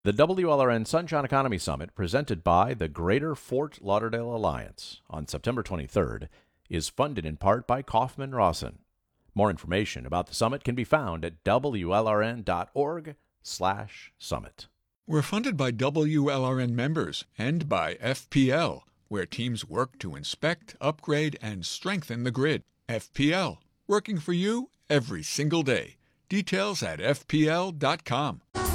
The WLRN Sunshine Economy Summit, presented by the Greater Fort Lauderdale Alliance on September 23rd, is funded in part by Kaufman Rawson. More information about the summit can be found at wlrn.org/summit. We're funded by WLRN members and by FPL, where teams work to inspect, upgrade, and strengthen the grid. FPL, working for you every single day. Details at fpl.com.